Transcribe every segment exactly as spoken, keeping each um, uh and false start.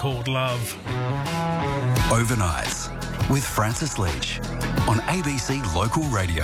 called Love. Overnights with Francis Leach on A B C Local Radio.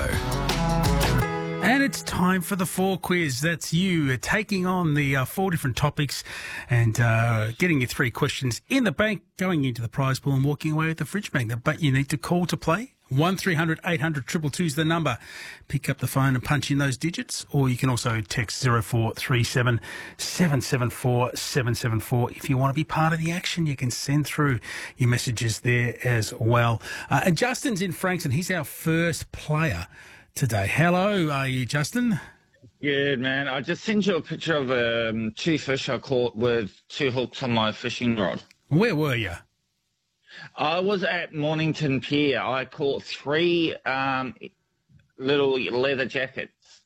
And it's time for the four quiz. That's you uh, taking on the uh, four different topics and uh, getting your three questions in the bank, going into the prize pool and walking away with the fridge magnet. But you need to call to play. one three hundred eight hundred two two two is the number. Pick up the phone and punch in those digits, or you can also text zero four three seven seven seven four seven seven four. If you want to be part of the action, you can send through your messages there as well. Uh, and Justin's in Frankston. He's our first player today. Hello, are you, Justin? Good, man. I just sent you a picture of um, two fish I caught with two hooks on my fishing rod. Where were you? I was at Mornington Pier. I caught three um, little leather jackets.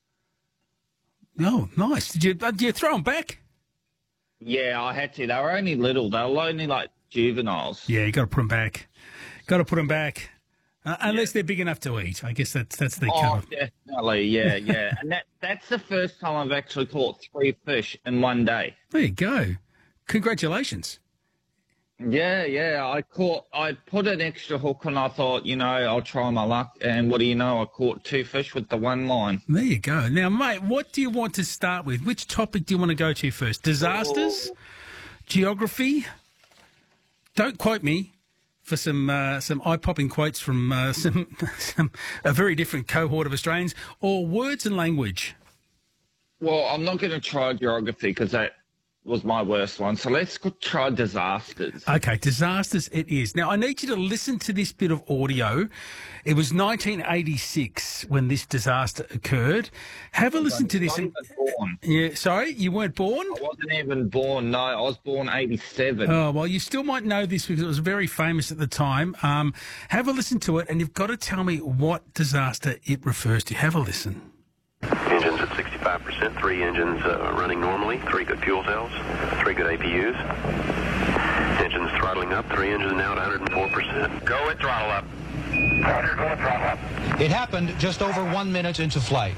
Oh, nice. Did you, uh, did you throw them back? Yeah, I had to. They were only little. They were only like juveniles. Yeah, you got to put them back. Got to put them back. Uh, unless yeah. they're big enough to eat. I guess that's that's the oh, cover. Definitely, yeah, yeah. And that that's the first time I've actually caught three fish in one day. There you go. Congratulations. Yeah, yeah. I caught. I put an extra hook and I thought, you know, I'll try my luck. And what do you know? I caught two fish with the one line. There you go. Now, mate, what do you want to start with? Which topic do you want to go to first? Disasters? Oh. Geography? Don't quote me for some uh, some eye-popping quotes from uh, some, some a very different cohort of Australians, or words and language? Well, I'm not going to try geography because that was my worst one. So let's go try disasters. Okay, disasters it is. Now, I need you to listen to this bit of audio. It was nineteen eighty-six when this disaster occurred. Have a listen to this. And, born. Yeah, sorry, you weren't born? I wasn't even born, no. I was born eighty-seven. Oh, well, you still might know this because it was very famous at the time. Um, have a listen to it, and you've got to tell me what disaster it refers to. Have a listen. Engines at sixty-five percent, three engines uh, running normally, three good fuel cells, three good A P Us. Engines throttling up, three engines now at one hundred four percent. Go with throttle up. Roger, go with throttle up. It happened just over one minute into flight.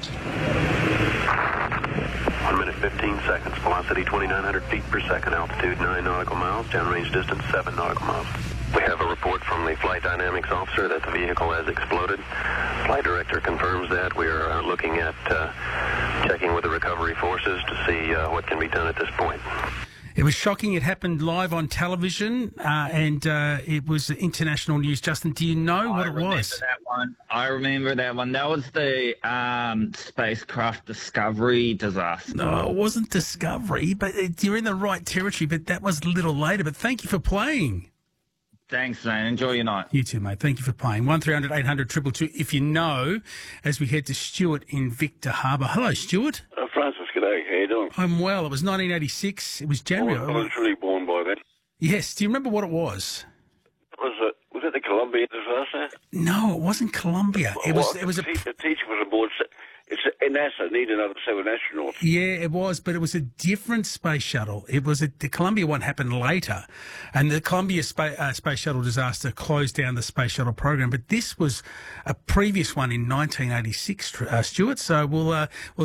One minute, fifteen seconds. Velocity twenty-nine hundred feet per second. Altitude nine nautical miles. Downrange distance seven nautical miles. We have a report from the flight dynamics officer that the vehicle has exploded. Flight director confirms that. We are uh, looking at uh, checking with the recovery forces to see uh, what can be done at this point. It was shocking. It happened live on television, uh, and uh, it was international news. Justin, do you know what I it remember was? That one. I remember that one. That was the um, spacecraft Discovery disaster. No, it wasn't Discovery, but it, you're in the right territory, but that was a little later. But thank you for playing. Thanks, man. Enjoy your night. You too, mate. Thank you for playing. one three hundred eight hundred two two two if you know, as we head to Stuart in Victor Harbour. Hello, Stuart. Uh, Francis, g'day. How you doing? I'm well. It was nineteen eighty-six. It was January. I was, I was really born by then. Yes. Do you remember what it was? Was it, was it the Columbia disaster? No, it wasn't Columbia. It was. Well, It was a. the teacher was aboard. It's a, NASA need another seven astronauts. Yeah, it was, but it was a different space shuttle. It was a, the Columbia one happened later, and the Columbia spa, uh, space shuttle disaster closed down the space shuttle program. But this was a previous one in nineteen eighty-six, uh, Stuart. So we'll uh, we'll